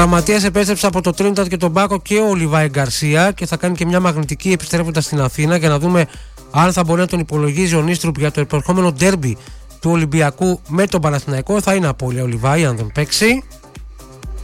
Τραυματίας επέστρεψε από το Τρίνινταντ και τον Μπάκο και ο Λιβάη Γκαρσία και θα κάνει και μια μαγνητική επιστρέφοντας στην Αθήνα για να δούμε αν θα μπορεί να τον υπολογίζει ο Νίστρουπ για το επερχόμενο ντέρμπι του Ολυμπιακού με τον Παναθηναϊκό. Θα είναι απώλεια ο Λιβάη αν δεν παίξει.